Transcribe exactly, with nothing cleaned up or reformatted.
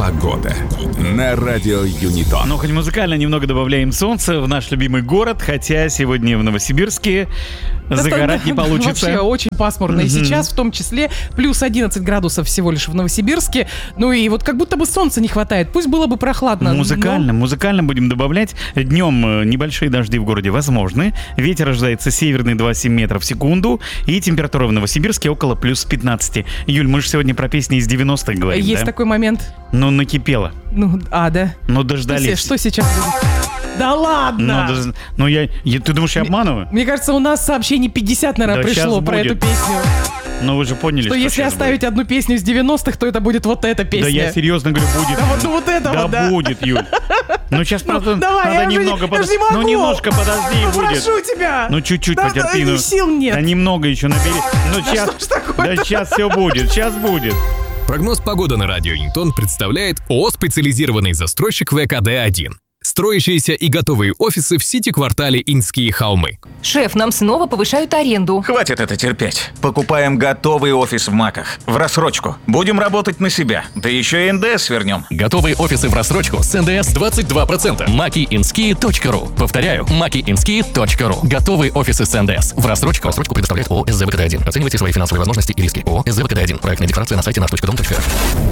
Погода на радио Юнитон. Ну, хоть музыкально немного добавляем солнца в наш любимый город, хотя сегодня в Новосибирске загорать не получится. Вообще очень пасмурно. И сейчас в том числе плюс одиннадцать градусов всего лишь в Новосибирске. Ну и вот как будто бы солнца не хватает. Пусть было бы прохладно. Музыкально, но... музыкально будем добавлять. Днем небольшие дожди в городе возможны. Ветер ожидается северный двадцать семь метров в секунду. И температура в Новосибирске около плюс пятнадцать. Юль, мы же сегодня про песни из девяностых говорим, Есть да? такой момент. Ну, накипело. Ну, а, да. Ну, дождались. Что, что сейчас будет? Да ладно! Ну, да, ну я, я... Ты думаешь, я обманываю? Мне кажется, у нас сообщений пятьдесят, наверное, Да пришло про будет. эту песню. Но вы же поняли, что, что если оставить будет. одну песню из девяностых, то это будет вот эта песня. Да я серьезно говорю, будет. Да вот, ну, вот это да вот, да. будет, Юль. Ну сейчас Ну, просто давай, надо я немного же, я же подожди. не могу. Ну немножко подожди, Ну, будет. прошу тебя. Ну чуть-чуть да, потерпи. Да, Ну, сил нет. Да немного еще набери. Ну Да сейчас, что ж такое-то? да сейчас все будет, сейчас будет. Прогноз погоды на радио Юнитон представляет ООО «Специализированный застройщик вэ ка дэ один». Строящиеся и готовые офисы в сити-квартале Инские холмы. Шеф, нам снова повышают аренду. Хватит это терпеть. Покупаем готовый офис в МАКах. В рассрочку. Будем работать на себя. Да еще и эн дэ эс вернем. Готовые офисы в рассрочку с эн дэ эс двадцать два процента. маки инские точка ру. Повторяю, маки инские точка ру. Готовые офисы с эн дэ эс в рассрочку. Рассрочку предоставляет ООО эс зэ вэ ка дэ один. Оценивайте свои финансовые возможности и риски. ООО эс зэ вэ ка дэ один. Проектная декларация на сайте наш точка дом точка эр.